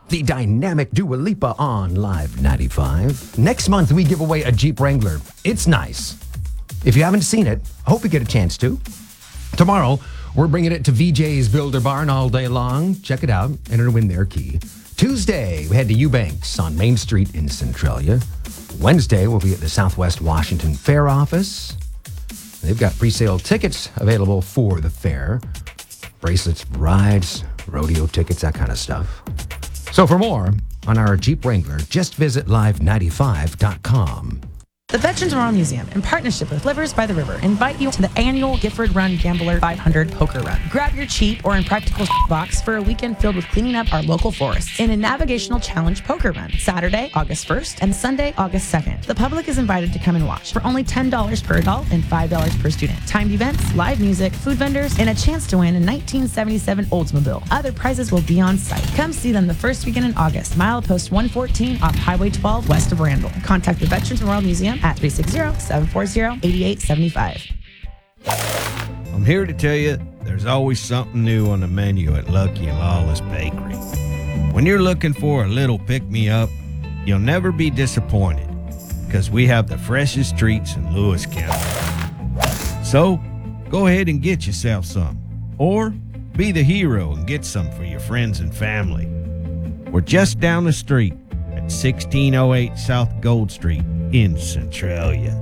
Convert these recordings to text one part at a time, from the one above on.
the dynamic Dua Lipa on Live 95. Next month, we give away a Jeep Wrangler. It's nice. If you haven't seen it, I hope you get a chance to. Tomorrow, we're bringing it to VJ's Builder Barn all day long. Check it out. Enter to win their key. Tuesday, we head to Eubanks on Main Street in Centralia. Wednesday, we'll be at the Southwest Washington Fair office. They've got pre-sale tickets available for the fair. Bracelets, rides, rodeo tickets, that kind of stuff. So for more on our Jeep Wrangler, just visit live95.com. The Veterans Memorial Museum, in partnership with Livers by the River, invite you to the annual Gifford Run Gambler 500 Poker Run. Grab your cheap or impractical box for a weekend filled with cleaning up our local forests in a navigational challenge poker run, Saturday, August 1st, and Sunday, August 2nd. The public is invited to come and watch for only $10 per adult and $5 per student. Timed events, live music, food vendors, and a chance to win a 1977 Oldsmobile. Other prizes will be on site. Come see them the first weekend in August, milepost 114 off Highway 12 west of Randall. Contact the Veterans Memorial Museum at 360-740-8875. I'm here to tell you there's always something new on the menu at Lucky and Lawless Bakery. When you're looking for a little pick-me-up, you'll never be disappointed because we have the freshest treats in Lewis County. So, go ahead and get yourself some. Or be the hero and get some for your friends and family. We're just down the street at 1608 South Gold Street in Centralia.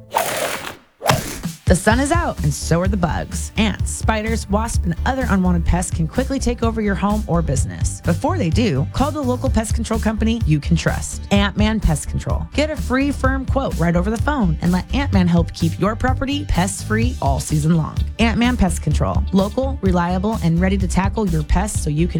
The sun is out, and so are the bugs. Ants, spiders, wasps, and other unwanted pests can quickly take over your home or business. Before they do, call the local pest control company you can trust. Ant-Man Pest Control. Get a free, firm quote right over the phone and let Ant-Man help keep your property pest-free all season long. Ant-Man Pest Control. Local, reliable, and ready to tackle your pests so you can